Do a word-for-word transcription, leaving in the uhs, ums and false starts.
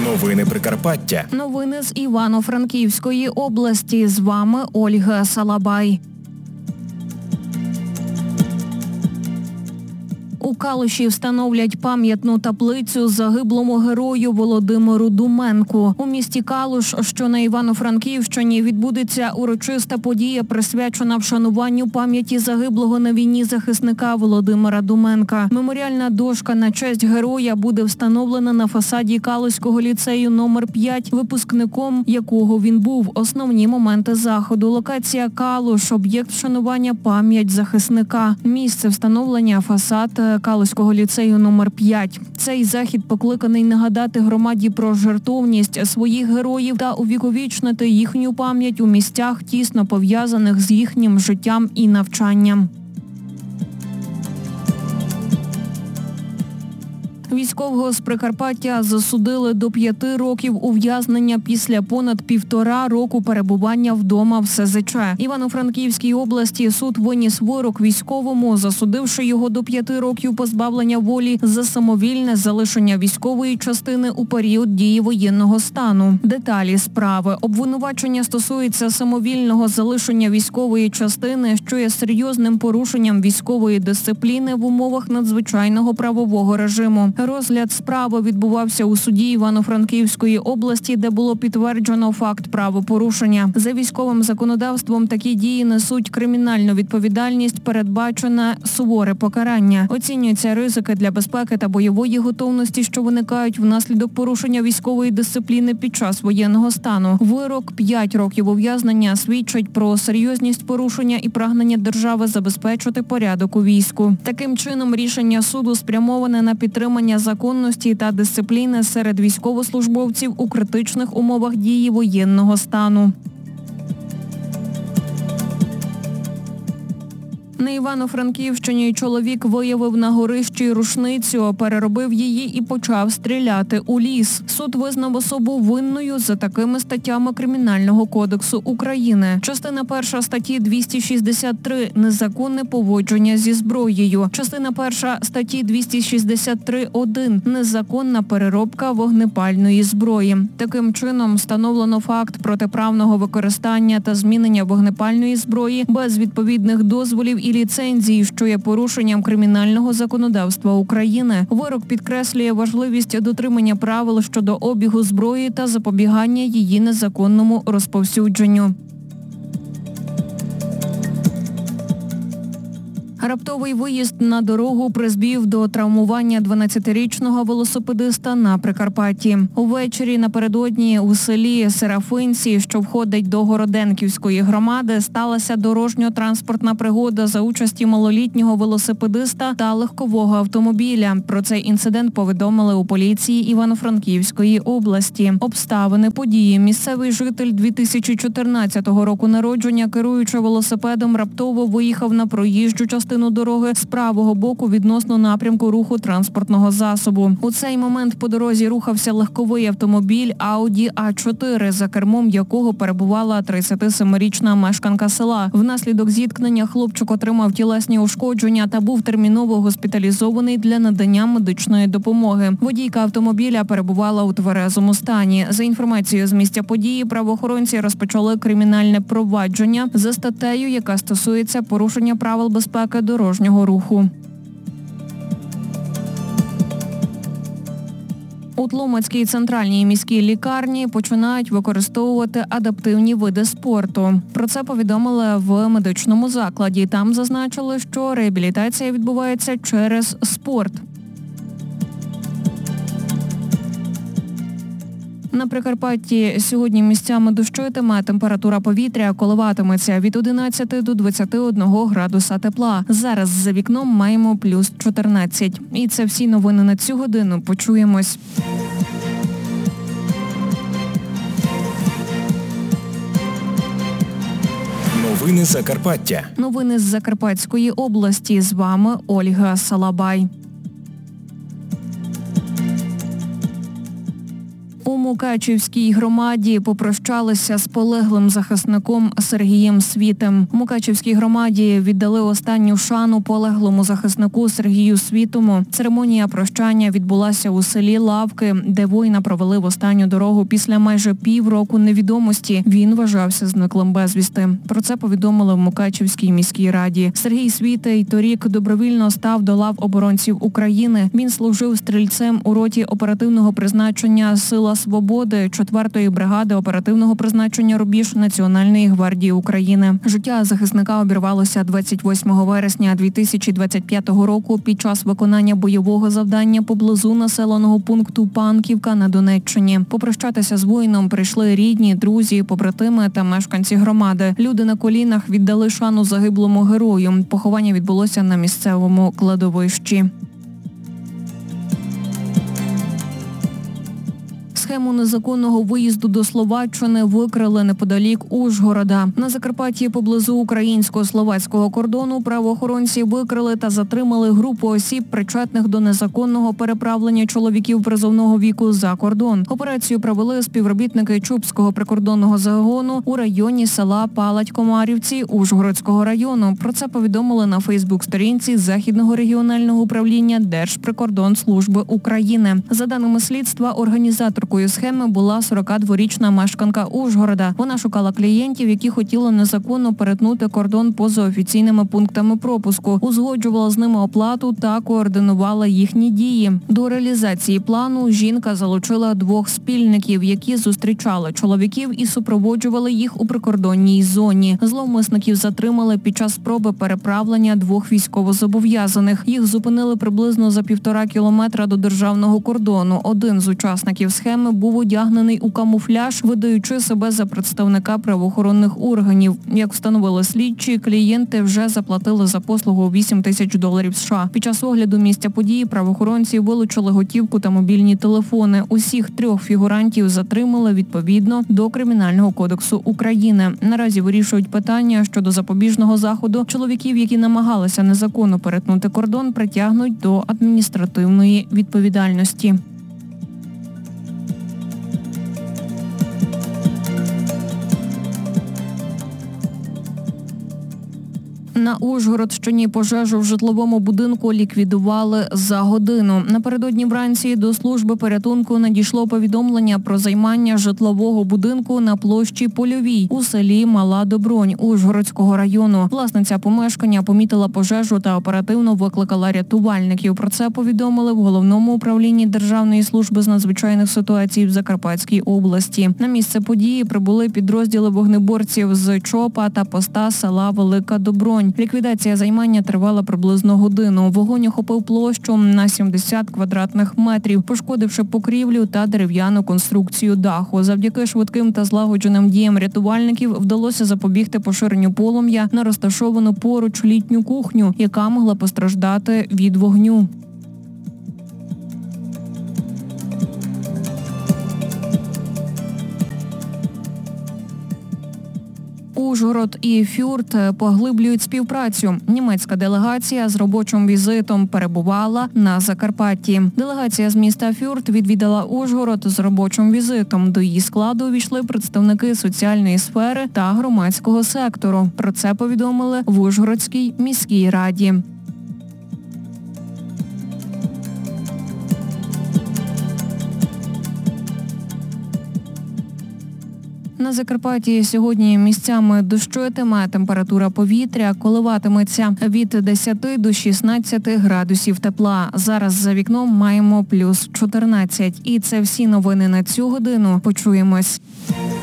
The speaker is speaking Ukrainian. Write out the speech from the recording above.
Новини Прикарпаття. Новини з Івано-Франківської області. З вами Ольга Салабай. У Калуші встановлять пам'ятну таблицю загиблому герою Володимиру Думенку. У місті Калуш, що на Івано-Франківщині, відбудеться урочиста подія, присвячена вшануванню пам'яті загиблого на війні захисника Володимира Думенка. Меморіальна дошка на честь героя буде встановлена на фасаді Калуського ліцею номер п'ять, випускником якого він був. Основні моменти заходу. Локація Калуш, об'єкт вшанування, пам'ять захисника. Місце встановлення — фасад Калуського ліцею номер п'ять. Цей захід покликаний нагадати громаді про жертовність своїх героїв та увіковічнити їхню пам'ять у місцях, тісно пов'язаних з їхнім життям і навчанням. Військового з Прикарпаття засудили до п'яти років ув'язнення після понад півтора року перебування вдома в ес зет че. Івано-Франківській області суд виніс вирок військовому, засудивши його до п'яти років позбавлення волі за самовільне залишення військової частини у період дії воєнного стану. Деталі справи. Обвинувачення стосується самовільного залишення військової частини, що є серйозним порушенням військової дисципліни в умовах надзвичайного правового режиму. Розгляд справи відбувався у суді Івано-Франківської області, де було підтверджено факт правопорушення. За військовим законодавством такі дії несуть кримінальну відповідальність, передбачене суворе покарання. Оцінюються ризики для безпеки та бойової готовності, що виникають внаслідок порушення військової дисципліни під час воєнного стану. Вирок п'ять років ув'язнення свідчить про серйозність порушення і прагнення держави забезпечити порядок у війську. Таким чином, рішення суду спрямоване на підтримання законності та дисципліни серед військовослужбовців у критичних умовах дії воєнного стану. На Івано-Франківщині чоловік виявив на горищі рушницю, переробив її і почав стріляти у ліс. Суд визнав особу винною за такими статтями Кримінального кодексу України. Частина перша статті двісті шістдесят три – незаконне поводження зі зброєю. Частина перша статті двісті шістдесят три один – незаконна переробка вогнепальної зброї. Таким чином встановлено факт протиправного використання та змінення вогнепальної зброї без відповідних дозволів і ліцензії, що є порушенням кримінального законодавства України. Вирок підкреслює важливість дотримання правил щодо обігу зброї та запобігання її незаконному розповсюдженню. Раптовий виїзд на дорогу призвів до травмування дванадцятирічного велосипедиста на Прикарпатті. Увечері напередодні у селі Серафинці, що входить до Городенківської громади, сталася дорожньо-транспортна пригода за участі малолітнього велосипедиста та легкового автомобіля. Про цей інцидент повідомили у поліції Івано-Франківської області. Обставини події. Місцевий житель дві тисячі чотирнадцятого року народження, керуючи велосипедом, раптово виїхав на проїжджу частину дороги з правого боку відносно напрямку руху транспортного засобу. У цей момент по дорозі рухався легковий автомобіль Audi а чотири, за кермом якого перебувала тридцятисемирічна мешканка села. Внаслідок зіткнення хлопчик отримав тілесні ушкодження та був терміново госпіталізований для надання медичної допомоги. Водійка автомобіля перебувала у тверезому стані. За інформацією з місця події, правоохоронці розпочали кримінальне провадження за статтею, яка стосується порушення правил безпеки дорожнього руху. У Тлумацькій центральній міській лікарні починають використовувати адаптивні види спорту. Про це повідомили в медичному закладі. Там зазначили, що реабілітація відбувається через спорт. На Прикарпатті сьогодні місцями дощитиме, температура повітря коливатиметься від одинадцяти до двадцяти одного градуса тепла. Зараз за вікном маємо плюс чотирнадцять. І це всі новини на цю годину. Почуємось. Новини Закарпаття. Новини з Закарпатської області. З вами Ольга Салабай. У Мукачівській громаді попрощалися з полеглим захисником Сергієм Світим. У Мукачівській громаді віддали останню шану полеглому захиснику Сергію Світому. Церемонія прощання відбулася у селі Лавки, де воїна провели в останню дорогу після майже півроку невідомості. Він вважався зниклим безвісти. Про це повідомили в Мукачівській міській раді. Сергій Світий торік добровільно став до лав оборонців України. Він служив стрільцем у роті оперативного призначення «Сила Свободи» четвертої бригади оперативного призначення «Рубіж» Національної гвардії України. Життя захисника обірвалося двадцять восьмого вересня дві тисячі двадцять п'ятого року під час виконання бойового завдання поблизу населеного пункту Панківка на Донеччині. Попрощатися з воїном прийшли рідні, друзі, побратими та мешканці громади. Люди на колінах віддали шану загиблому герою. Поховання відбулося на місцевому кладовищі. Схему незаконного виїзду до Словаччини викрили неподалік Ужгорода. На Закарпатті поблизу українсько-словацького кордону правоохоронці викрили та затримали групу осіб, причетних до незаконного переправлення чоловіків призовного віку за кордон. Операцію провели співробітники Чубського прикордонного загону у районі села Палать-Комарівці Ужгородського району. Про це повідомили на фейсбук-сторінці Західного регіонального управління Держприкордонслужби України. За даними слідства, організаторкою схеми була сорокадворічна мешканка Ужгорода. Вона шукала клієнтів, які хотіли незаконно перетнути кордон поза офіційними пунктами пропуску, узгоджувала з ними оплату та координувала їхні дії. До реалізації плану жінка залучила двох спільників, які зустрічали чоловіків і супроводжували їх у прикордонній зоні. Зловмисників затримали під час спроби переправлення двох військовозобов'язаних. Їх зупинили приблизно за півтора кілометра до державного кордону. Один з учасників схеми був одягнений у камуфляж, видаючи себе за представника правоохоронних органів. Як встановили слідчі, клієнти вже заплатили за послугу вісім тисяч доларів США. Під час огляду місця події правоохоронці вилучили готівку та мобільні телефони. Усіх трьох фігурантів затримали відповідно до Кримінального кодексу України. Наразі вирішують питання щодо запобіжного заходу. Чоловіків, які намагалися незаконно перетнути кордон, притягнуть до адміністративної відповідальності. На Ужгородщині пожежу в житловому будинку ліквідували за годину. Напередодні вранці до служби порятунку надійшло повідомлення про займання житлового будинку на площі Польовій у селі Мала Добронь Ужгородського району. Власниця помешкання помітила пожежу та оперативно викликала рятувальників. Про це повідомили в Головному управлінні Державної служби з надзвичайних ситуацій в Закарпатській області. На місце події прибули підрозділи вогнеборців з ЧОПа та поста села Велика Добронь. Ліквідація займання тривала приблизно годину. Вогонь охопив площу на сімдесят квадратних метрів, пошкодивши покрівлю та дерев'яну конструкцію даху. Завдяки швидким та злагодженим діям рятувальників вдалося запобігти поширенню полум'я на розташовану поруч літню кухню, яка могла постраждати від вогню. Ужгород і Фюрт поглиблюють співпрацю. Німецька делегація з робочим візитом перебувала на Закарпатті. Делегація з міста Фюрт відвідала Ужгород з робочим візитом. До її складу увійшли представники соціальної сфери та громадського сектору. Про це повідомили в Ужгородській міській раді. На Закарпатті сьогодні місцями дощитиме, температура повітря коливатиметься від десяти до шістнадцяти градусів тепла. Зараз за вікном маємо плюс чотирнадцять. І це всі новини на цю годину. Почуємось.